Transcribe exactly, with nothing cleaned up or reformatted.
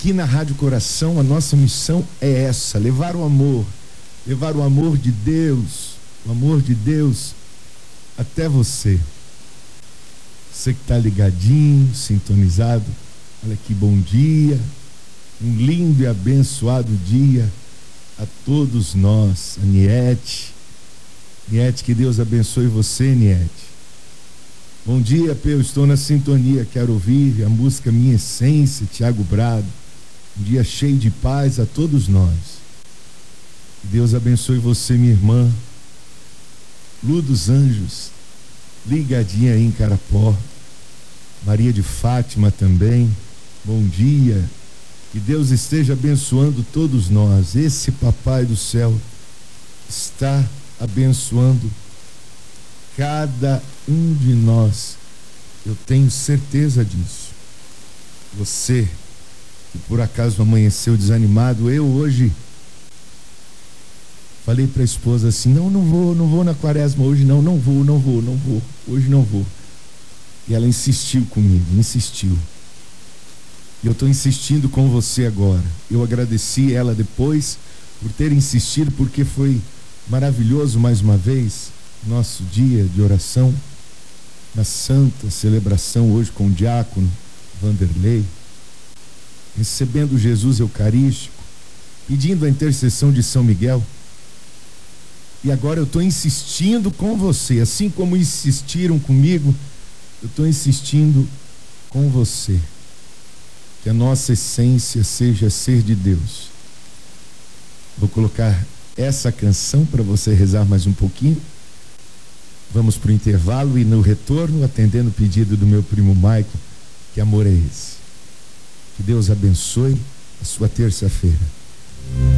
Aqui na Rádio Coração, a nossa missão é essa: levar o amor, levar o amor de Deus, o amor de Deus até você. Você que está ligadinho, sintonizado, olha que bom dia, um lindo e abençoado dia a todos nós. A Niete, Niete, que Deus abençoe você, Niete. Bom dia, Peu, estou na sintonia, quero ouvir a música Minha Essência, Tiago Brado. Um dia cheio de paz a todos nós. Que Deus abençoe você, minha irmã Lu dos Anjos, ligadinha aí em Carapó. Maria de Fátima também, bom dia. Que Deus esteja abençoando todos nós. Esse Papai do céu está abençoando cada um de nós, eu tenho certeza disso. Você que por acaso amanheceu desanimado, eu hoje falei para a esposa assim: não, não vou, não vou na quaresma hoje, não, não vou, não vou, não vou, hoje não vou. E ela insistiu comigo, insistiu. E eu estou insistindo com você agora. Eu agradeci ela depois por ter insistido, porque foi maravilhoso mais uma vez nosso dia de oração, na santa celebração hoje com o diácono Vanderlei, recebendo Jesus Eucarístico, pedindo a intercessão de São Miguel. E agora eu estou insistindo com você, assim como insistiram comigo, eu estou insistindo com você, que a nossa essência seja ser de Deus. Vou colocar essa canção para você rezar mais um pouquinho. Vamos para o intervalo e no retorno, atendendo o pedido do meu primo Michael, que amor é esse? Que Deus abençoe a sua terça-feira.